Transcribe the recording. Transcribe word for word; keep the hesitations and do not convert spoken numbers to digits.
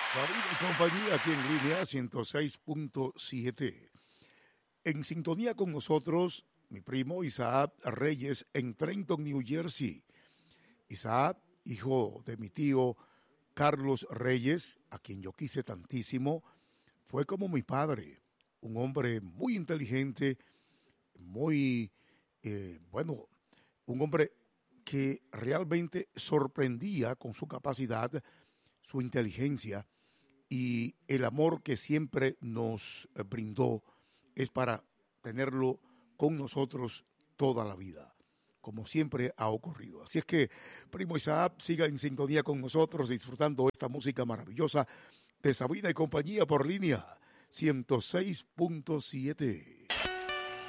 Sabina y compañía aquí en línea ciento seis punto siete. En sintonía con nosotros, mi primo Isaac Reyes en Trenton, New Jersey. Isaac, hijo de mi tío Carlos Reyes, a quien yo quise tantísimo, fue como mi padre, un hombre muy inteligente, muy, eh, bueno, un hombre que realmente sorprendía con su capacidad, su inteligencia y el amor que siempre nos brindó es para tenerlo con nosotros toda la vida, como siempre ha ocurrido. Así es que, primo Isaac, siga en sintonía con nosotros, disfrutando esta música maravillosa de Sabina y compañía por línea ciento seis punto siete.